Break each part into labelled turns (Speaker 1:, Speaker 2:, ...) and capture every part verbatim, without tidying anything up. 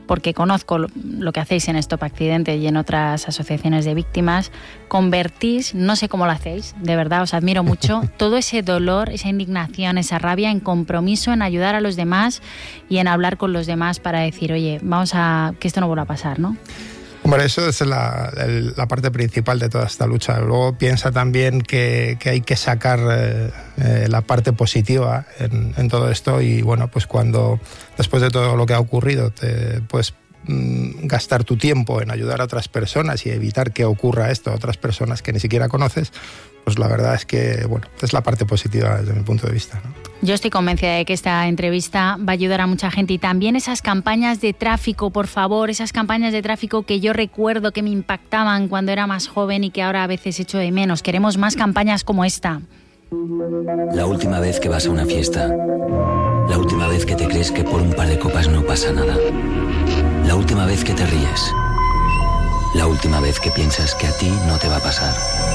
Speaker 1: porque conozco lo que hacéis en Stop Accidente y en otras asociaciones de víctimas, convertís, no sé cómo lo hacéis, de verdad os admiro mucho, todo ese dolor, esa indignación, esa rabia en compromiso, en ayudar a los demás y en hablar con los demás para decir, oye, vamos a que esto no vuelva a pasar, ¿no?
Speaker 2: Hombre, eso es la, el, la parte principal de toda esta lucha. Luego piensa también que, que hay que sacar eh, eh, la parte positiva en, en todo esto y bueno, pues cuando después de todo lo que ha ocurrido te puedes mm, gastar tu tiempo en ayudar a otras personas y evitar que ocurra esto a otras personas que ni siquiera conoces, pues la verdad es que bueno, es la parte positiva desde mi punto de vista, ¿no?
Speaker 1: Yo estoy convencida de que esta entrevista va a ayudar a mucha gente y también esas campañas de tráfico, por favor, esas campañas de tráfico que yo recuerdo que me impactaban cuando era más joven y que ahora a veces echo de menos. Queremos más campañas como esta.
Speaker 3: La última vez que vas a una fiesta, la última vez que te crees que por un par de copas no pasa nada, la última vez que te ríes, la última vez que piensas que a ti no te va a pasar.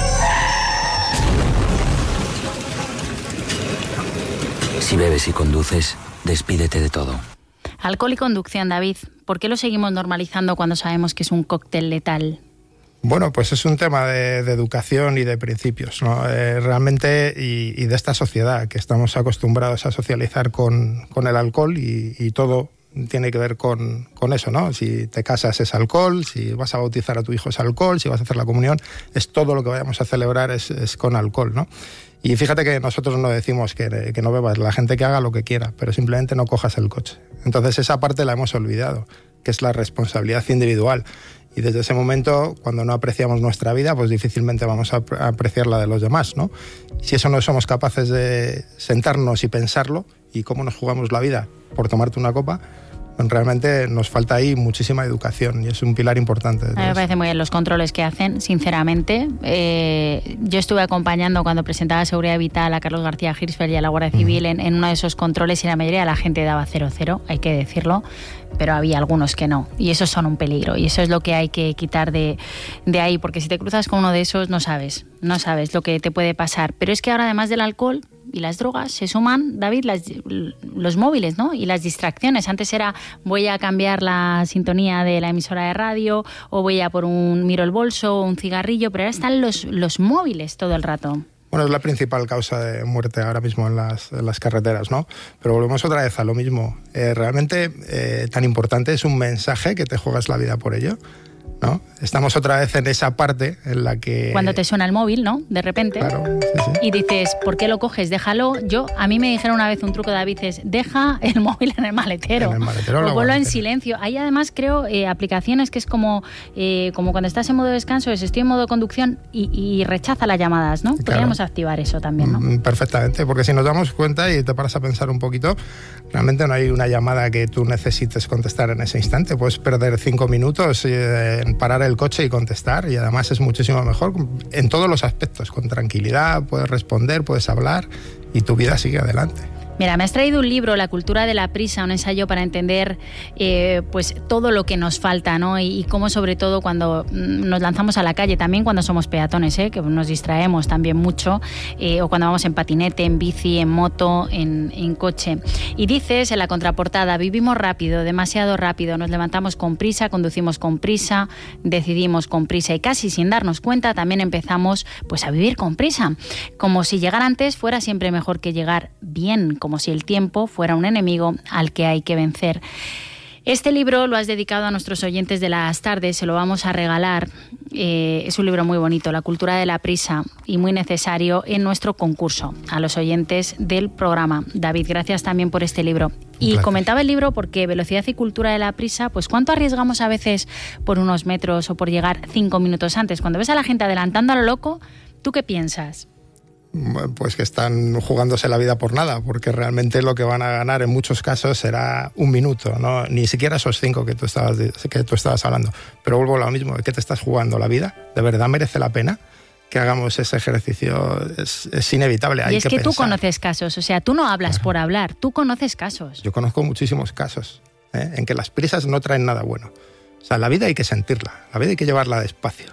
Speaker 3: Si bebes y conduces, despídete de todo.
Speaker 1: Alcohol y conducción, David. ¿Por qué lo seguimos normalizando cuando sabemos que es un cóctel letal?
Speaker 2: Bueno, pues es un tema de, de educación y de principios, ¿no? Eh, realmente, y, y de esta sociedad, que estamos acostumbrados a socializar con, con el alcohol y, y todo tiene que ver con, con eso, ¿no? Si te casas es alcohol, si vas a bautizar a tu hijo es alcohol, si vas a hacer la comunión, es todo lo que vayamos a celebrar es, es con alcohol, ¿no? Y fíjate que nosotros no decimos que, que no bebas, la gente que haga lo que quiera, pero simplemente no cojas el coche. Entonces esa parte la hemos olvidado, que es la responsabilidad individual. Y desde ese momento, cuando no apreciamos nuestra vida, pues difícilmente vamos a apreciar la de los demás, ¿no? Si eso no somos capaces de sentarnos y pensarlo, y cómo nos jugamos la vida por tomarte una copa, realmente nos falta ahí muchísima educación y es un pilar importante.
Speaker 1: A mí me parece muy bien los controles que hacen, sinceramente. Eh, yo estuve acompañando cuando presentaba Seguridad Vital a Carlos García Hirschfeld y a la Guardia Civil uh-huh. en, en uno de esos controles y la mayoría de la gente daba cero cero, hay que decirlo, pero había algunos que no. Y esos son un peligro y eso es lo que hay que quitar de, de ahí, porque si te cruzas con uno de esos no sabes, no sabes lo que te puede pasar. Pero es que ahora además del alcohol y las drogas se suman, David, las, los móviles, ¿no? Y las distracciones. Antes era voy a cambiar la sintonía de la emisora de radio o voy a por un miro el bolso o un cigarrillo, pero ahora están los, los móviles todo el rato.
Speaker 2: Bueno, es la principal causa de muerte ahora mismo en las, en las carreteras, ¿no? Pero volvemos otra vez a lo mismo. Eh, realmente eh, tan importante es un mensaje que te juegas la vida por ello, ¿no? Estamos otra vez en esa parte en la que...
Speaker 1: Cuando te suena el móvil, ¿no? De repente.
Speaker 2: Claro, sí, sí.
Speaker 1: Y dices, ¿por qué lo coges? Déjalo. Yo, a mí me dijeron una vez un truco, David, es deja el móvil en el maletero.
Speaker 2: En el maletero.
Speaker 1: O ponlo en silencio. Hay además, creo, eh, aplicaciones que es como, eh, como cuando estás en modo descanso, es estoy en modo conducción y, y rechaza las llamadas, ¿no? Claro. Podríamos activar eso también, ¿no?
Speaker 2: Perfectamente, porque si nos damos cuenta y te paras a pensar un poquito, realmente no hay una llamada que tú necesites contestar en ese instante. Puedes perder cinco minutos eh, en parar el coche y contestar, y además es muchísimo mejor en todos los aspectos, con tranquilidad, puedes responder, puedes hablar y tu vida sigue adelante.
Speaker 1: Mira, me has traído un libro, La cultura de la prisa, un ensayo para entender eh, pues todo lo que nos falta, ¿no? Y, y cómo, sobre todo, cuando nos lanzamos a la calle, también cuando somos peatones, ¿eh? Que nos distraemos también mucho, eh, o cuando vamos en patinete, en bici, en moto, en, en coche. Y dices en la contraportada, vivimos rápido, demasiado rápido, nos levantamos con prisa, conducimos con prisa, decidimos con prisa y casi sin darnos cuenta también empezamos pues a vivir con prisa, como si llegar antes fuera siempre mejor que llegar bien, como si el tiempo fuera un enemigo al que hay que vencer. Este libro lo has dedicado a nuestros oyentes de las tardes, se lo vamos a regalar. Eh, es un libro muy bonito, La cultura de la prisa, y muy necesario en nuestro concurso, a los oyentes del programa. David, gracias también por este libro. Y gracias. Comentaba el libro porque velocidad y cultura de la prisa, pues ¿cuánto arriesgamos a veces por unos metros o por llegar cinco minutos antes? Cuando ves a la gente adelantando a lo loco, ¿tú qué piensas?
Speaker 2: Pues que están jugándose la vida por nada, porque realmente lo que van a ganar en muchos casos será un minuto, ¿no? Ni siquiera esos cinco que tú estabas, que tú estabas hablando. Pero vuelvo a lo mismo, ¿de qué te estás jugando la vida? ¿De verdad merece la pena que hagamos ese ejercicio? Es, es inevitable, hay
Speaker 1: y es
Speaker 2: que,
Speaker 1: que
Speaker 2: pensar.
Speaker 1: Tú conoces casos, o sea, tú no hablas claro. por hablar, tú conoces casos.
Speaker 2: Yo conozco muchísimos casos ¿eh? en que las prisas no traen nada bueno. O sea, la vida hay que sentirla, la vida hay que llevarla despacio.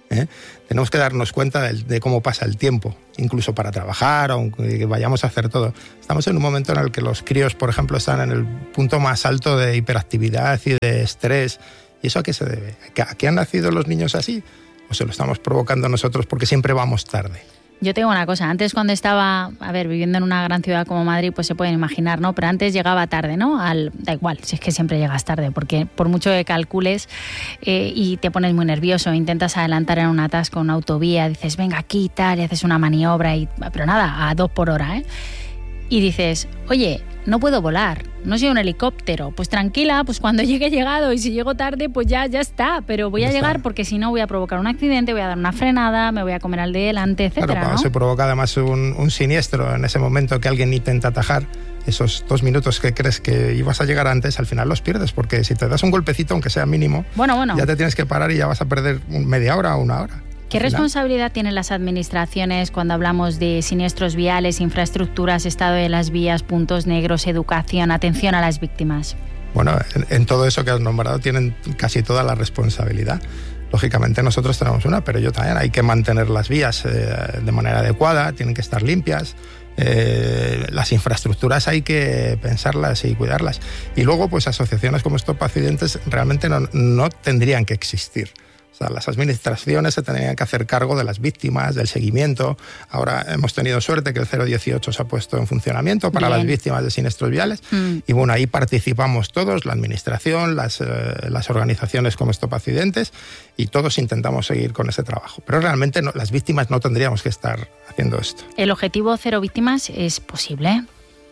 Speaker 2: ¿eh? Tenemos que darnos cuenta de, de cómo pasa el tiempo, incluso para trabajar, aunque vayamos a hacer todo. Estamos en un momento en el que los críos, por ejemplo, están en el punto más alto de hiperactividad y de estrés. ¿Y eso a qué se debe? ¿A qué han nacido los niños así? ¿O se lo estamos provocando nosotros porque siempre vamos tarde?
Speaker 1: Yo tengo una cosa, antes cuando estaba, a ver, viviendo en una gran ciudad como Madrid, pues se pueden imaginar, ¿no? Pero antes llegaba tarde, ¿no? Al, da igual, si es que siempre llegas tarde, porque por mucho que calcules eh, y te pones muy nervioso, intentas adelantar en un atasco, una autovía, dices, venga aquí y tal, y haces una maniobra, y, pero nada, a dos por hora, ¿eh? Y dices, oye, no puedo volar, no soy un helicóptero, pues tranquila, pues cuando llegue he llegado y si llego tarde pues ya, ya está, pero voy a llegar porque si no voy a provocar un accidente, voy a dar una frenada, me voy a comer al de delante, etcétera.
Speaker 2: Claro, cuando
Speaker 1: ¿no?
Speaker 2: se provoca además un, un siniestro en ese momento que alguien intenta atajar, esos dos minutos que crees que ibas a llegar antes, al final los pierdes, porque si te das un golpecito, aunque sea mínimo,
Speaker 1: bueno, bueno.
Speaker 2: ya te tienes que parar y ya vas a perder media hora o una hora.
Speaker 1: ¿Qué responsabilidad tienen las administraciones cuando hablamos de siniestros viales, infraestructuras, estado de las vías, puntos negros, educación, atención a las víctimas?
Speaker 2: Bueno, en, en todo eso que has nombrado tienen casi toda la responsabilidad. Lógicamente nosotros tenemos una, pero yo también. Hay que mantener las vías eh, de manera adecuada, tienen que estar limpias. Eh, las infraestructuras hay que pensarlas y cuidarlas. Y luego, pues asociaciones como Stop Accidentes realmente no, no tendrían que existir. O sea, las administraciones se tendrían que hacer cargo de las víctimas, del seguimiento. Ahora hemos tenido suerte que el cero dieciocho se ha puesto en funcionamiento para Bien. las víctimas de siniestros viales. Mm. Y bueno, ahí participamos todos, la administración, las, eh, las organizaciones como Stop Accidentes, y todos intentamos seguir con ese trabajo. Pero realmente no, las víctimas no tendríamos que estar haciendo esto.
Speaker 1: ¿El objetivo cero víctimas es posible?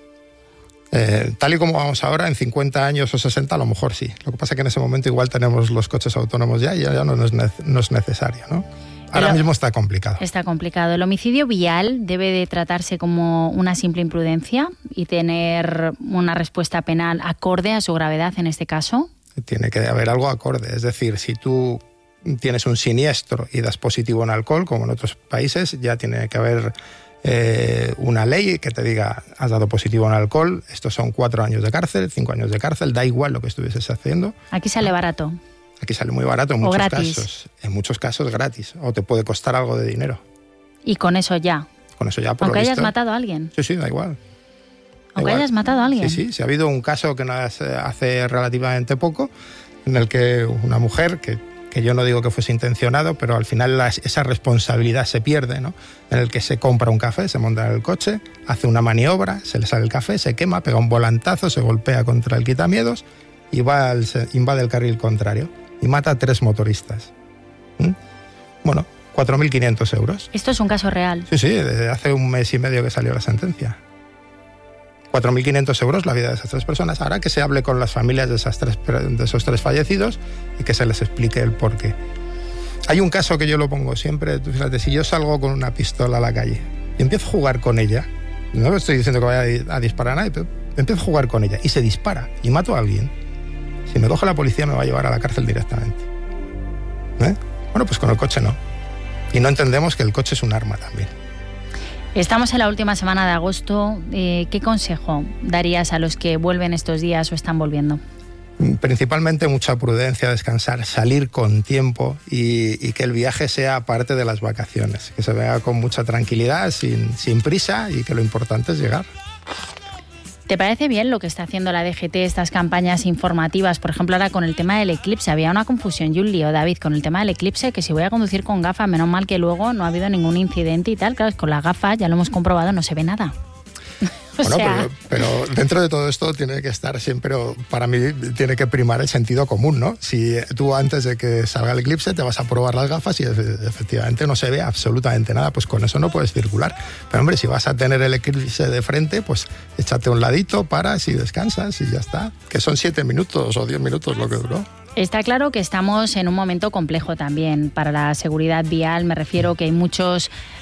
Speaker 2: Eh, tal y como vamos ahora, en cincuenta años o sesenta, a lo mejor sí. Lo que pasa es que en ese momento igual tenemos los coches autónomos ya y ya no es, ne- no es necesario, ¿no? Ahora mismo está complicado.
Speaker 1: Está complicado. ¿El homicidio vial debe de tratarse como una simple imprudencia y tener una respuesta penal acorde a su gravedad en este caso?
Speaker 2: Tiene que haber algo acorde. Es decir, si tú tienes un siniestro y das positivo en alcohol, como en otros países, ya tiene que haber Eh, una ley que te diga, has dado positivo en alcohol, estos son cuatro años de cárcel, cinco años de cárcel, da igual lo que estuvieses haciendo.
Speaker 1: Aquí sale barato.
Speaker 2: Aquí sale muy barato en
Speaker 1: o
Speaker 2: muchos
Speaker 1: gratis.
Speaker 2: casos. En muchos casos gratis. O te puede costar algo de dinero.
Speaker 1: Y con eso ya.
Speaker 2: Con eso ya, por
Speaker 1: Aunque
Speaker 2: lo
Speaker 1: hayas
Speaker 2: visto,
Speaker 1: matado a alguien.
Speaker 2: Sí, sí, da igual. Da
Speaker 1: Aunque
Speaker 2: igual.
Speaker 1: hayas matado a alguien.
Speaker 2: Sí, sí. Si ha habido un caso que no hace, hace relativamente poco, en el que una mujer que que yo no digo que fuese intencionado, pero al final la, esa responsabilidad se pierde, ¿no? En el que se compra un café, se monta en el coche, hace una maniobra, se le sale el café, se quema, pega un volantazo, se golpea contra el quitamiedos y va al, se invade el carril contrario y mata a tres motoristas. ¿Mm? Bueno, cuatro mil quinientos euros.
Speaker 1: Esto es un caso real.
Speaker 2: Sí, sí, desde hace un mes y medio que salió la sentencia. cuatro mil quinientos euros la vida de esas tres personas. Ahora que se hable con las familias de, esas tres, de esos tres fallecidos y que se les explique el porqué. Hay un caso que yo lo pongo siempre, tú fíjate, si yo salgo con una pistola a la calle y empiezo a jugar con ella, no estoy diciendo que vaya a disparar a nadie, pero empiezo a jugar con ella y se dispara y mato a alguien, si me coge la policía me va a llevar a la cárcel directamente. ¿Eh? Bueno, pues con el coche no. Y no entendemos que el coche es un arma también.
Speaker 1: Estamos en la última semana de agosto. Eh, ¿Qué consejo darías a los que vuelven estos días o están volviendo?
Speaker 2: Principalmente mucha prudencia, descansar, salir con tiempo y, y que el viaje sea parte de las vacaciones, que se vea con mucha tranquilidad, sin, sin prisa y que lo importante es llegar.
Speaker 1: ¿Te parece bien lo que está haciendo la D G T, estas campañas informativas? Por ejemplo, ahora con el tema del eclipse. Había una confusión y un lío, David, con el tema del eclipse, que si voy a conducir con gafas, menos mal que luego no ha habido ningún incidente y tal. Claro, con las gafas, ya lo hemos comprobado, no se ve nada. O
Speaker 2: bueno,
Speaker 1: sea...
Speaker 2: pero, pero dentro de todo esto tiene que estar siempre, para mí, tiene que primar el sentido común, ¿no? Si tú antes de que salga el eclipse te vas a probar las gafas y efectivamente no se ve absolutamente nada, pues con eso no puedes circular. Pero hombre, si vas a tener el eclipse de frente, pues échate un ladito, paras y descansas y ya está. Que son siete minutos o diez minutos lo que duró.
Speaker 1: Está claro que estamos en un momento complejo también para la seguridad vial. Me refiero que hay muchos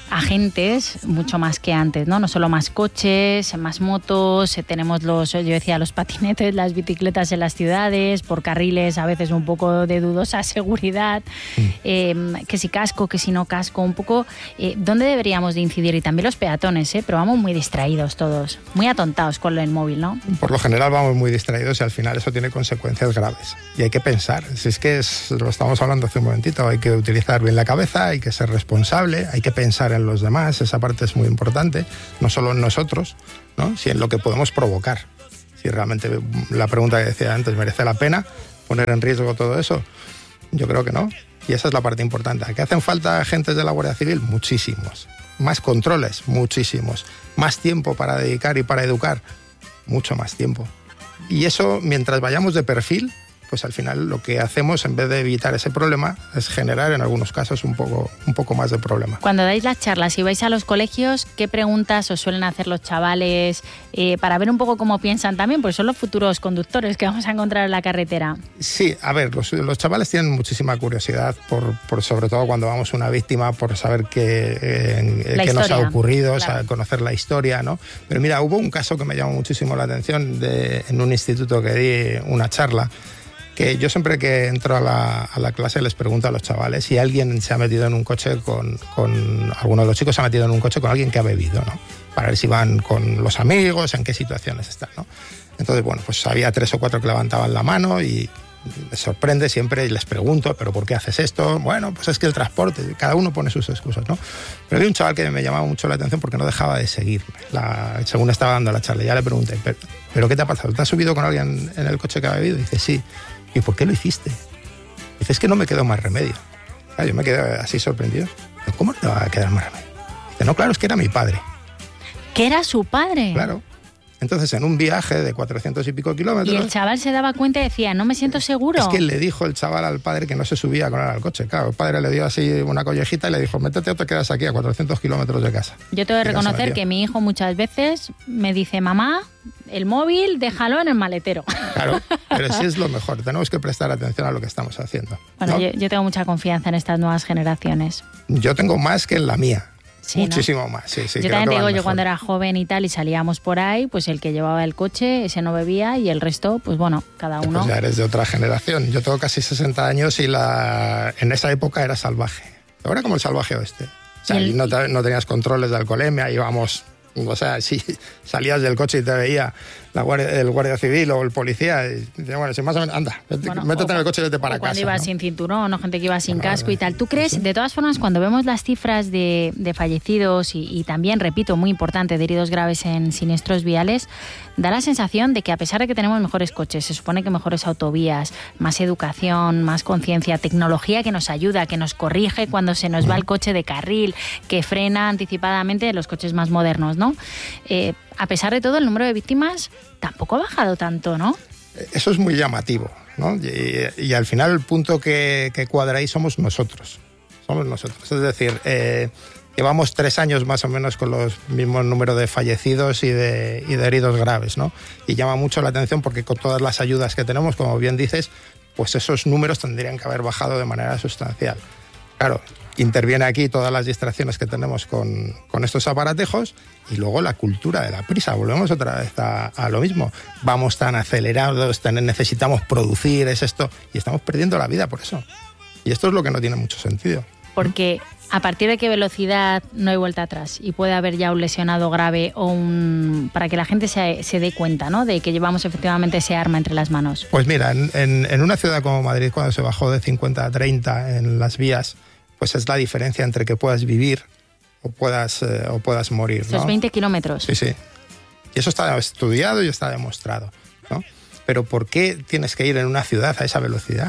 Speaker 1: agentes mucho más que antes, ¿no? No solo más coches, más motos, tenemos los, yo decía, los patinetes, las bicicletas en las ciudades, por carriles a veces un poco de dudosa seguridad, mm. eh, que si casco, que si no casco, un poco, eh, ¿dónde deberíamos de incidir? Y también los peatones, ¿eh? Pero vamos muy distraídos todos, muy atontados con el móvil, ¿no?
Speaker 2: Por lo general vamos muy distraídos y al final eso tiene consecuencias graves. Y hay que pensar, si es que es, lo estamos hablando hace un momentito, hay que utilizar bien la cabeza, hay que ser responsable, hay que pensar en los demás, esa parte es muy importante, no solo en nosotros, ¿no? Sino en lo que podemos provocar. Si realmente la pregunta que decía antes, ¿merece la pena poner en riesgo todo eso? Yo creo que no. Y esa es la parte importante. ¿Qué hacen falta agentes de la Guardia Civil? Muchísimos. Más controles, muchísimos. Más tiempo para dedicar y para educar, mucho más tiempo. Y eso, mientras vayamos de perfil, pues al final lo que hacemos, en vez de evitar ese problema, es generar en algunos casos un poco, un poco más de problema.
Speaker 1: Cuando dais las charlas y vais a los colegios, ¿qué preguntas os suelen hacer los chavales eh, para ver un poco cómo piensan también? Pues son los futuros conductores que vamos a encontrar en la carretera.
Speaker 2: Sí, a ver, los, los chavales tienen muchísima curiosidad, por, por sobre todo cuando vamos a una víctima, por saber qué, eh, qué nos ha ocurrido, claro. O sea, conocer la historia, ¿no? Pero mira, hubo un caso que me llamó muchísimo la atención de, en un instituto que di una charla, que yo siempre que entro a la, a la clase les pregunto a los chavales si alguien se ha metido en un coche con, con... Alguno de los chicos se ha metido en un coche con alguien que ha bebido, ¿no? Para ver si van con los amigos, en qué situaciones están, ¿no? Entonces, bueno, pues había tres o cuatro que levantaban la mano y me sorprende siempre y les pregunto, ¿pero por qué haces esto? Bueno, pues es que el transporte, cada uno pone sus excusas, ¿no? Pero había un chaval que me llamaba mucho la atención porque no dejaba de seguirme, la, según estaba dando la charla. Ya le pregunté, ¿pero, ¿pero qué te ha pasado? ¿Te has subido con alguien en el coche que ha bebido? Y dice, sí. ¿Y por qué lo hiciste? Dice, es que no me quedó más remedio. Claro, yo me quedé así sorprendido. ¿Cómo no te va a quedar más remedio? Dice, no, claro, es que era mi padre.
Speaker 1: ¿Que era su padre?
Speaker 2: Claro. Entonces, en un viaje de cuatrocientos y pico kilómetros...
Speaker 1: Y el chaval se daba cuenta y decía, no me siento seguro.
Speaker 2: Es que le dijo el chaval al padre que no se subía con él al coche. Claro, el padre le dio así una collejita y le dijo, métete o te quedas aquí a cuatrocientos kilómetros de casa.
Speaker 1: Yo tengo que reconocer que mi hijo muchas veces me dice, mamá, el móvil déjalo en el maletero.
Speaker 2: Claro, pero sí es lo mejor. Tenemos que prestar atención a lo que estamos haciendo.
Speaker 1: Bueno,
Speaker 2: ¿no?
Speaker 1: yo, yo tengo mucha confianza en estas nuevas generaciones.
Speaker 2: Yo tengo más que en la mía. Sí, muchísimo
Speaker 1: ¿no?
Speaker 2: más, sí, sí.
Speaker 1: Yo también te digo, yo cuando era joven y tal y salíamos por ahí, pues el que llevaba el coche, ese no bebía y el resto, pues bueno, cada uno...
Speaker 2: Pues ya eres de otra generación. Yo tengo casi sesenta años y la en esa época era salvaje. Ahora como el salvaje oeste. O sea, el... no, no tenías controles de alcoholemia, íbamos... O sea, si salías del coche y te veía la guardia, el guardia civil o el policía, y decía, bueno, si más o menos, anda, vete, bueno, métete en el coche y vete para casa.
Speaker 1: Cuando ibas
Speaker 2: ¿no?
Speaker 1: sin cinturón, o gente que iba sin
Speaker 2: bueno,
Speaker 1: casco y tal. ¿Tú crees,
Speaker 2: ¿sí?
Speaker 1: De todas formas, cuando vemos las cifras de, de fallecidos y, y también, repito, muy importante, de heridos graves en siniestros viales, da la sensación de que a pesar de que tenemos mejores coches, se supone que mejores autovías, más educación, más conciencia, tecnología que nos ayuda, que nos corrige cuando se nos va el coche de carril, que frena anticipadamente los coches más modernos, ¿no? Eh, a pesar de todo, el número de víctimas tampoco ha bajado tanto, ¿no?
Speaker 2: Eso es muy llamativo, ¿no? Y, y al final el punto que, que cuadra ahí somos nosotros. Somos nosotros. Es decir, eh, llevamos tres años más o menos con los mismos números de fallecidos y de, y de heridos graves, ¿no? Y llama mucho la atención porque con todas las ayudas que tenemos, como bien dices, pues esos números tendrían que haber bajado de manera sustancial. Claro, interviene aquí todas las distracciones que tenemos con, con estos aparatejos y luego la cultura de la prisa. Volvemos otra vez a, a lo mismo. Vamos tan acelerados, tan, necesitamos producir, es esto, y estamos perdiendo la vida por eso. Y esto es lo que no tiene mucho sentido.
Speaker 1: Porque a partir de qué velocidad no hay vuelta atrás y puede haber ya un lesionado grave o un... para que la gente se, se dé cuenta, ¿no?, de que llevamos efectivamente ese arma entre las manos.
Speaker 2: Pues mira, en, en, en una ciudad como Madrid, cuando se bajó de cincuenta a treinta en las vías, pues es la diferencia entre que puedas vivir o puedas, eh, o puedas morir, ¿no?
Speaker 1: Esos veinte kilómetros.
Speaker 2: Sí, sí. Y eso está estudiado y está demostrado, ¿no? Pero ¿por qué tienes que ir en una ciudad a esa velocidad?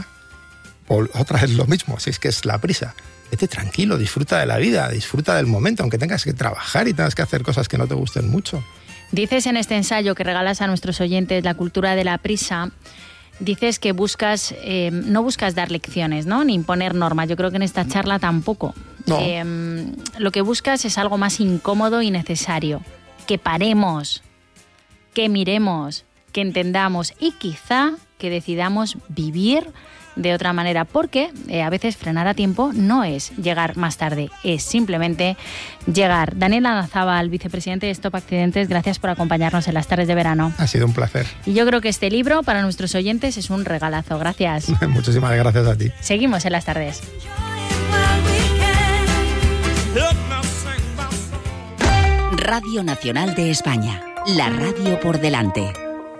Speaker 2: O otra vez lo mismo, si es que es la prisa. Vete tranquilo, disfruta de la vida, disfruta del momento, aunque tengas que trabajar y tengas que hacer cosas que no te gusten mucho.
Speaker 1: Dices en este ensayo que regalas a nuestros oyentes La cultura de la prisa, dices que buscas, eh, no buscas dar lecciones, ¿no?, ni imponer normas. Yo creo que en esta charla tampoco.
Speaker 2: No.
Speaker 1: Eh, lo que buscas es algo más incómodo y necesario. Que paremos, que miremos, que entendamos y quizá que decidamos vivir de otra manera, porque eh, a veces frenar a tiempo no es llegar más tarde, es simplemente llegar. Daniel Aranzábal, vicepresidente de Stop Accidentes, gracias por acompañarnos en las tardes de verano.
Speaker 2: Ha sido un placer.
Speaker 1: Y yo creo que este libro para nuestros oyentes es un regalazo. Gracias.
Speaker 2: Muchísimas gracias a ti.
Speaker 1: Seguimos en las tardes.
Speaker 4: Radio Nacional de España, la radio por delante.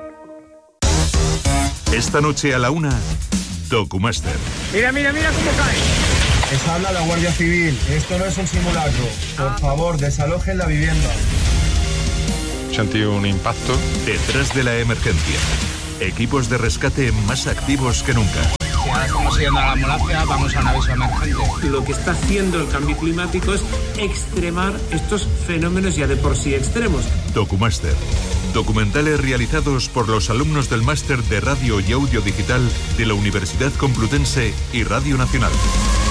Speaker 5: Esta noche a la una, Documaster.
Speaker 6: Mira, mira, mira cómo cae.
Speaker 7: Les habla la Guardia Civil. Esto no es un simulacro. Por favor, desalojen la vivienda.
Speaker 8: Sentí un impacto.
Speaker 5: Detrás de la emergencia. Equipos de rescate más activos que nunca.
Speaker 6: Si ahora estamos yendo a la ambulancia, vamos a un aviso emergente.
Speaker 9: Lo que está haciendo el cambio climático es extremar estos fenómenos ya de por sí extremos.
Speaker 5: Documaster. Documentales realizados por los alumnos del Máster de Radio y Audio Digital de la Universidad Complutense y Radio Nacional.